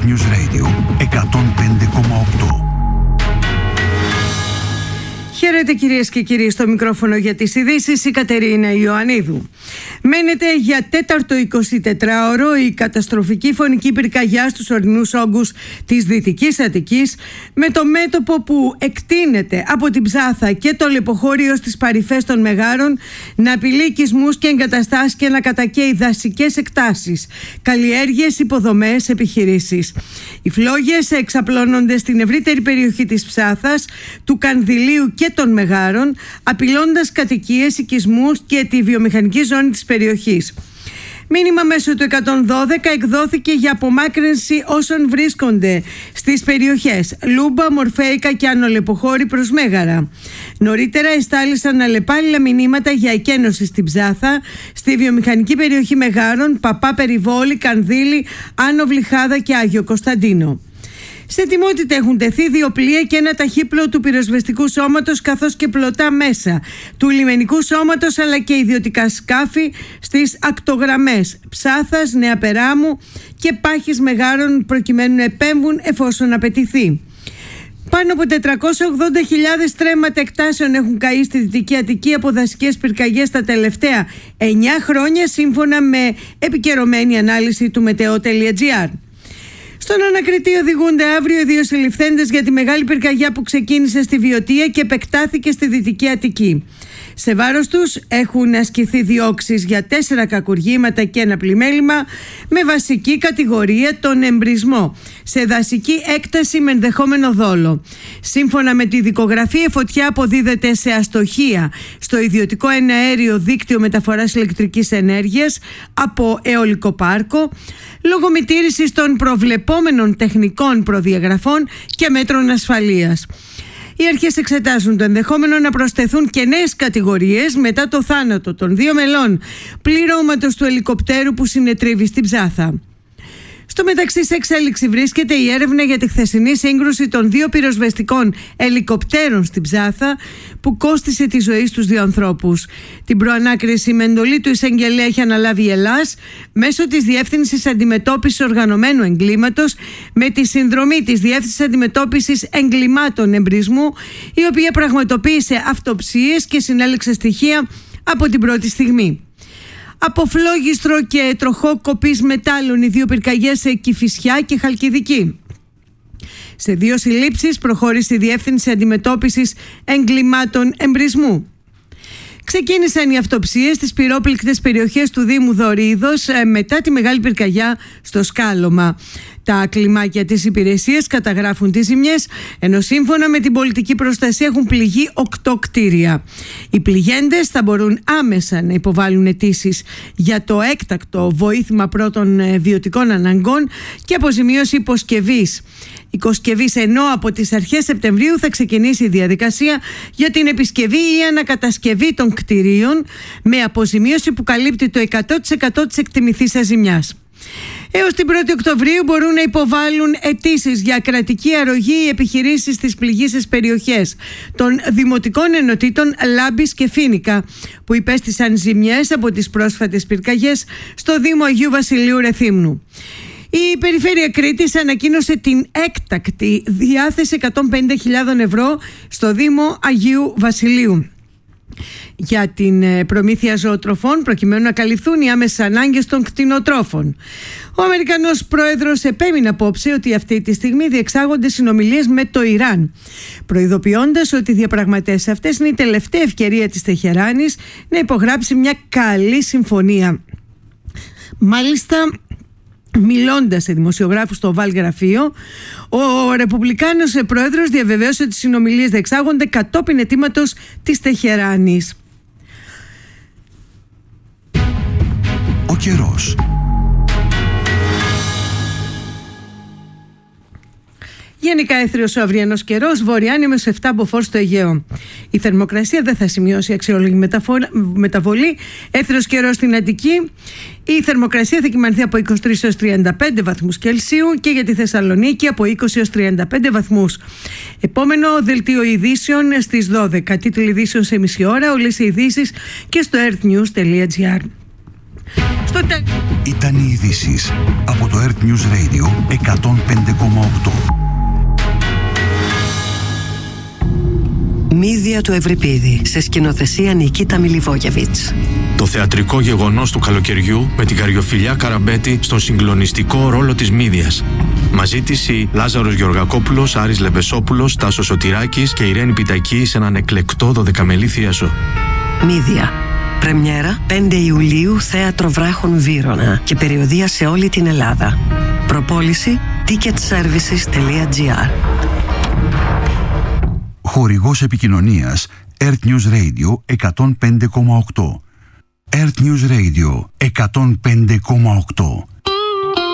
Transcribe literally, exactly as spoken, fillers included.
Earth News Radio εκατόν πέντε κόμμα οκτώ. Χαίρετε κυρίες και κύριοι, στο μικρόφωνο για τις ειδήσεις η Κατερίνα Ιωαννίδου. Μένεται για τέταρτο εικοσιτετράωρο η καταστροφική φωνική πυρκαγιά στους ορεινούς όγκους της Δυτικής Αττικής, με το μέτωπο που εκτείνεται από την Ψάθα και το λεποχώριο στις παρυφές των Μεγάρων να απειλεί οικισμούς και εγκαταστάσεις και να κατακαίει δασικές εκτάσεις, καλλιέργειες, υποδομές, επιχειρήσεις. Οι φλόγες εξαπλώνονται στην ευρύτερη περιοχή της Ψάθας, του Κανδυλίου και των Μεγάρων, απειλώντας κατοικίες, οικισμούς και τη βιομηχανική ζώνη της περιοχής. Μήνυμα μέσω του εκατόν δώδεκα εκδόθηκε για απομάκρυνση όσων βρίσκονται στις περιοχές Λούμπα, Μορφέικα και Άνω Λεποχώρη προς Μέγαρα. Νωρίτερα εστάλησαν αλλεπάλληλα μηνύματα για εκένωση στην Ψάθα, στη βιομηχανική περιοχή Μεγάρων, Παπά Περιβόλη, Κανδύλη, Άνω Βλυχάδα και Άγιο Κωνσταντίνο. Σε ετοιμότητα έχουν τεθεί δύο πλοία και ένα ταχύπλοο του πυροσβεστικού σώματος, καθώς και πλωτά μέσα του λιμενικού σώματος, αλλά και ιδιωτικά σκάφη στις ακτογραμμές Ψάθας, Νέα Περάμου και Πάχης Μεγάρων, προκειμένου να επέμβουν εφόσον απαιτηθεί. Πάνω από τετρακόσιες ογδόντα χιλιάδες στρέμματα εκτάσεων έχουν καεί στη Δυτική Αττική από δασικές πυρκαγιές τα τελευταία εννιά χρόνια, σύμφωνα με επικαιρωμένη ανάλυση του μετεό.gr. Στον ανακριτή οδηγούνται αύριο οι δύο συλληφθέντες για τη μεγάλη πυρκαγιά που ξεκίνησε στη Βιωτία και επεκτάθηκε στη Δυτική Αττική. Σε βάρος τους έχουν ασκηθεί διώξεις για τέσσερα κακουργήματα και ένα πλημέλημα, με βασική κατηγορία τον εμπρισμό σε δασική έκταση με ενδεχόμενο δόλο. Σύμφωνα με τη δικογραφία, η φωτιά αποδίδεται σε αστοχία στο ιδιωτικό εναέριο δίκτυο μεταφοράς ηλεκτρικής ενέργειας από αιωλικό πάρκο, λόγω μη τήρησης των προβλεπόμενων τεχνικών προδιαγραφών και μέτρων ασφαλείας. Οι αρχές εξετάζουν το ενδεχόμενο να προσθεθούν και νέες κατηγορίες μετά το θάνατο των δύο μελών πληρώματος του ελικοπτέρου που συνετρίβει στην Ψάθα. Στο μεταξύ, σε εξέλιξη βρίσκεται η έρευνα για τη χθεσινή σύγκρουση των δύο πυροσβεστικών ελικοπτέρων στην Ψάθα, που κόστισε τη ζωή στους δύο ανθρώπους. Την προανάκριση με εντολή του εισαγγελέα έχει αναλάβει η Ελλάς μέσω της Διεύθυνσης Αντιμετώπισης Οργανωμένου Εγκλήματος, με τη συνδρομή της Διεύθυνσης Αντιμετώπισης Εγκλημάτων Εμπρισμού, η οποία πραγματοποίησε αυτοψίες και συνέλεξε στοιχεία από την πρώτη στιγμή. Από φλόγιστρο και τροχό κοπής μετάλλων οι δύο πυρκαγιές σε Κηφισιά και Χαλκιδική. Σε δύο συλλήψεις προχώρησε η Διεύθυνση Αντιμετώπισης Εγκλημάτων Εμπρισμού. Ξεκίνησαν οι αυτοψίες στις πυρόπληκτες περιοχές του Δήμου Δωρίδος μετά τη μεγάλη πυρκαγιά στο Σκάλωμα. Τα κλιμάκια της υπηρεσίας καταγράφουν τις ζημιές, ενώ σύμφωνα με την πολιτική προστασία έχουν πληγεί οκτώ κτίρια. Οι πληγέντες θα μπορούν άμεσα να υποβάλουν αιτήσεις για το έκτακτο βοήθημα πρώτων βιωτικών αναγκών και αποζημίωση υποσκευής. Οικοσκευής, ενώ από τις αρχές Σεπτεμβρίου θα ξεκινήσει η διαδικασία για την επισκευή ή ανακατασκευή των κτηρίων, με αποζημίωση που καλύπτει το εκατό τοις εκατό της εκτιμηθήσας ζημιάς. Έως την πρώτη Οκτωβρίου μπορούν να υποβάλουν αιτήσεις για κρατική αρρωγή οι επιχειρήσεις στις πληγείσες περιοχές των Δημοτικών Ενωτήτων Λάμπης και Φοίνικα, που υπέστησαν ζημιές από τις πρόσφατες πυρκαγιές στο Δήμο Αγίου Βασιλείου Ρεθύμνου. Η Περιφέρεια Κρήτης ανακοίνωσε την έκτακτη διάθεση εκατόν πενήντα χιλιάδες ευρώ στο Δήμο Αγίου Βασιλείου για την προμήθεια ζωοτροφών, προκειμένου να καλυφθούν οι άμεσες ανάγκες των κτηνοτρόφων. Ο Αμερικανός πρόεδρος επέμεινε απόψε ότι αυτή τη στιγμή διεξάγονται συνομιλίες με το Ιράν, προειδοποιώντας ότι οι διαπραγματεύσεις αυτές είναι η τελευταία ευκαιρία της Τεχεράνης να υπογράψει μια καλή συμφωνία. Μάλιστα, μιλώντας σε δημοσιογράφους στο Oval Γραφείο, ο Ρεπουμπλικάνος πρόεδρος διαβεβαίωσε ότι οι συνομιλίες διεξάγονται κατόπιν αιτήματος της Τεχεράνης. Ο καιρός. Γενικά έθριος ο αυριανός καιρός, βορειάνημος επτά μποφόρ στο Αιγαίο. Η θερμοκρασία δεν θα σημειώσει αξιόλογη μεταβολή. Έθριος καιρός στην Αττική. Η θερμοκρασία θα κυμανθεί από είκοσι τρεις έως τριάντα πέντε βαθμούς Κελσίου και για τη Θεσσαλονίκη από είκοσι έως τριάντα πέντε βαθμούς. Επόμενο δελτίο ειδήσεων στις δώδεκα. Τίτλοι ειδήσεων σε μισή ώρα, όλες οι ειδήσεις και στο earthnews.gr. Στο τε... Ήταν οι ειδήσεις από το Earth News Radio εκατόν πέντε. τραγούδια του Ευρυπίδη, σε σκηνοθεσία Νικίτα Μιλιβόγεβιτς. Το θεατρικό γεγονός του καλοκαιριού με την Καριοφιλιά Καραμπέτη στον συγκλονιστικό ρόλο της Μύδιας. Μαζί της οι Λάζαρος Γεωργακόπουλος, Άρης Λεμπεσόπουλος, Τάσος Σωτηράκης και Ιρένη Πιτακή σε έναν εκλεκτό δωδεκαμελή θίασο. Μύδια. Πρεμιέρα πέντε Ιουλίου, Θέατρο Βράχων Βύρωνα και περιοδεία σε όλη την Ελλάδα. Προπόληση ticketservices τελεία gr. Χορηγός επικοινωνίας Earth News Radio εκατόν πέντε κόμμα οκτώ. Earth News Radio εκατόν πέντε κόμμα οκτώ.